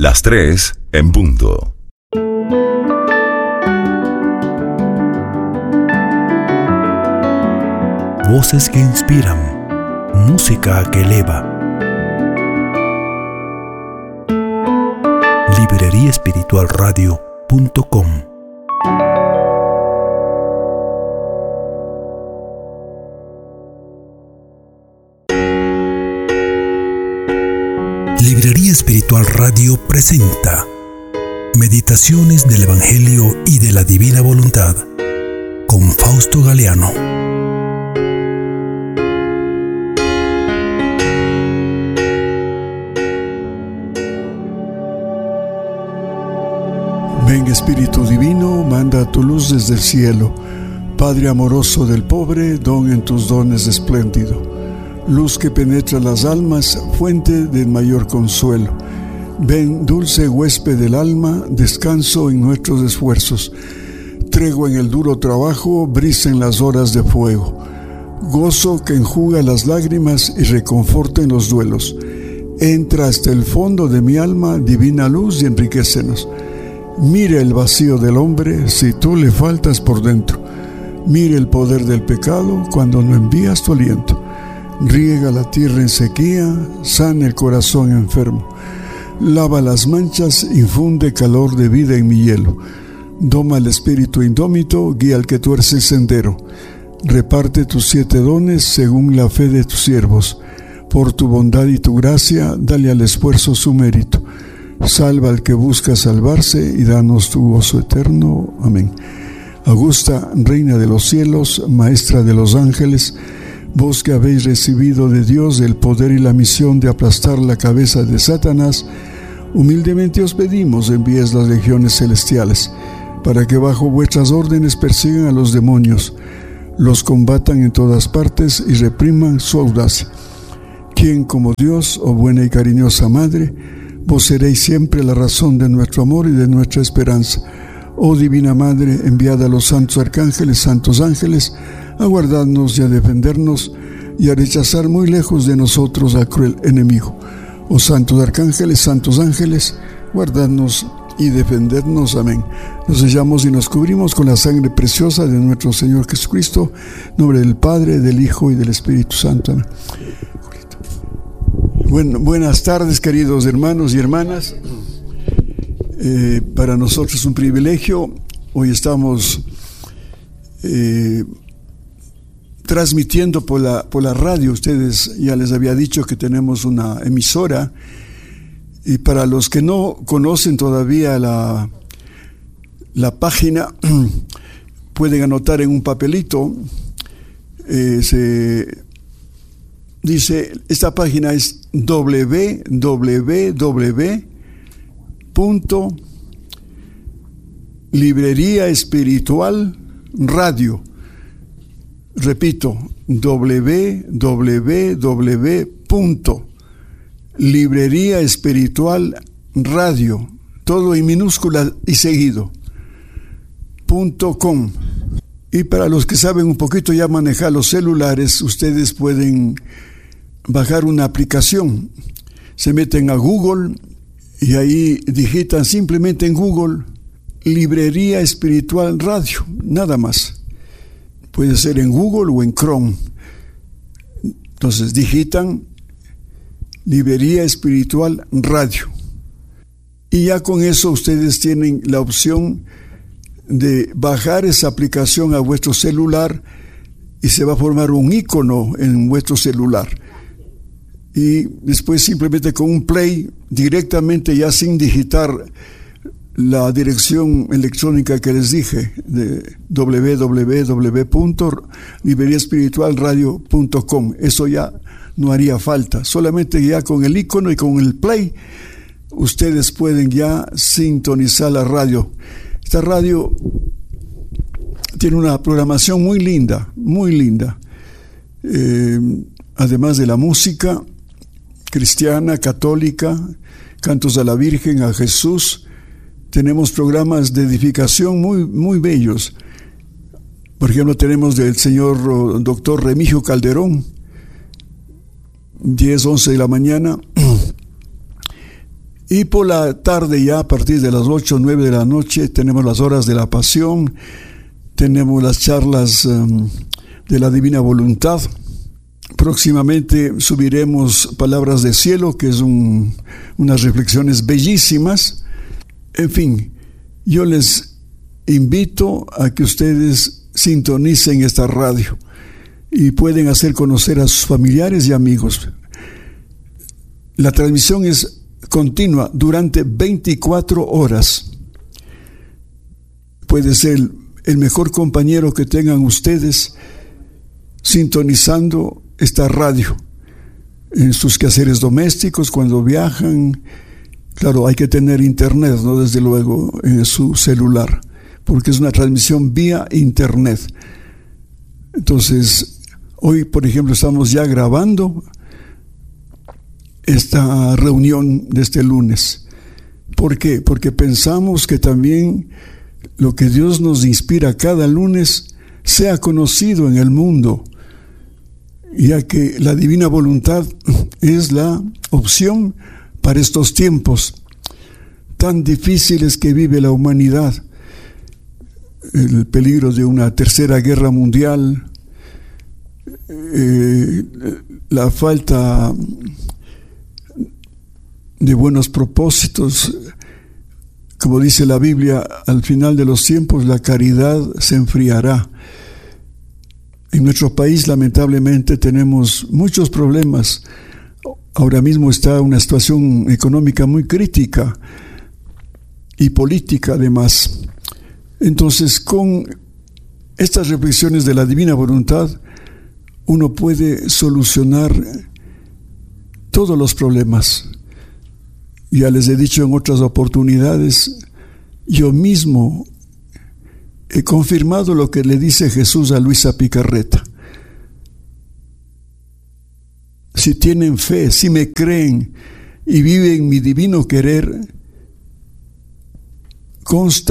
Las 3 en punto. Voces que inspiran, música que eleva. libreriaespiritualradio.com. Librería Espiritual Radio presenta Meditaciones del Evangelio y de la Divina Voluntad con Fausto Galeano. Ven Espíritu Divino, manda tu luz desde el cielo. Padre amoroso del pobre, don en tus dones espléndido. Luz que penetra las almas, fuente del mayor consuelo. Ven, dulce huésped del alma, descanso en nuestros esfuerzos. Tregua en el duro trabajo, brisa en las horas de fuego. Gozo que enjuga las lágrimas y reconforta en los duelos. Entra hasta el fondo de mi alma, divina luz, y enriquécenos. Mira el vacío del hombre si tú le faltas por dentro. Mira el poder del pecado cuando no envías tu aliento. Riega la tierra en sequía, sana el corazón enfermo. Lava las manchas, infunde calor de vida en mi hielo. Doma el espíritu indómito, guía al que tuerce el sendero. Reparte tus 7 dones según la fe de tus siervos. Por tu bondad y tu gracia, dale al esfuerzo su mérito. Salva al que busca salvarse y danos tu gozo eterno. Amén. Augusta, Reina de los cielos, Maestra de los ángeles, vos que habéis recibido de Dios el poder y la misión de aplastar la cabeza de Satanás, humildemente os pedimos envíes las legiones celestiales, para que bajo vuestras órdenes persigan a los demonios, los combatan en todas partes y repriman su audacia. Quien como Dios, oh buena y cariñosa Madre, vos seréis siempre la razón de nuestro amor y de nuestra esperanza. Oh Divina Madre, enviada a los santos arcángeles, santos ángeles, a guardarnos y a defendernos y a rechazar muy lejos de nosotros al cruel enemigo. Oh santos arcángeles, santos ángeles, guardadnos y defendernos. Amén. Nos sellamos y nos cubrimos con la sangre preciosa de nuestro Señor Jesucristo, en nombre del Padre, del Hijo y del Espíritu Santo. Amén. Buenas tardes, queridos hermanos y hermanas. Para nosotros es un privilegio. Hoy estamos transmitiendo por la radio. Ustedes ya les había dicho que tenemos una emisora. Y para los que no conocen todavía la página, pueden anotar en un papelito. Dice, esta página es www.libreriaespiritualradio. Repito, www.libreriaespiritualradio, todo en minúscula y seguido, .com. Y para los que saben un poquito ya manejar los celulares, ustedes pueden bajar una aplicación. Se meten a Google y ahí digitan simplemente en Google Librería Espiritual Radio, nada más. Puede ser en Google o en Chrome. Entonces digitan Librería Espiritual Radio. Y ya con eso ustedes tienen la opción de bajar esa aplicación a vuestro celular y se va a formar un icono en vuestro celular. Y después simplemente con un play, directamente ya sin digitar la dirección electrónica que les dije, de www.libreriaespiritualradio.com. Eso ya no haría falta. Solamente ya con el icono y con el play, ustedes pueden ya sintonizar la radio. Esta radio tiene una programación muy linda, muy linda. Además de la música cristiana, católica, cantos a la Virgen, a Jesús, tenemos programas de edificación muy, muy bellos. Por ejemplo, tenemos del señor doctor Remigio Calderón, 10, 11 de la mañana. Y por la tarde, ya a partir de las 8 o 9 de la noche, tenemos las horas de la pasión, tenemos las charlas de la divina voluntad. Próximamente subiremos Palabras de Cielo, que es unas reflexiones bellísimas. En fin, yo les invito a que ustedes sintonicen esta radio y pueden hacer conocer a sus familiares y amigos. La transmisión es continua durante 24 horas. Puede ser el mejor compañero que tengan ustedes sintonizando esta radio en sus quehaceres domésticos, cuando viajan. Claro, hay que tener internet, ¿no? Desde luego, en su celular, porque es una transmisión vía internet. Entonces, hoy, por ejemplo, estamos ya grabando esta reunión de este lunes. ¿Por qué? Porque pensamos que también lo que Dios nos inspira cada lunes sea conocido en el mundo, ya que la divina voluntad es la opción para estos tiempos tan difíciles que vive la humanidad. El peligro de una tercera guerra mundial, la falta de buenos propósitos. Como dice la Biblia, al final de los tiempos la caridad se enfriará. En nuestro país, lamentablemente, tenemos muchos problemas. Ahora mismo está una situación económica muy crítica y política además. Entonces, con estas reflexiones de la divina voluntad, uno puede solucionar todos los problemas. Ya les he dicho en otras oportunidades, yo mismo he confirmado lo que le dice Jesús a Luisa Picarreta. Si tienen fe, si me creen y viven mi divino querer, consta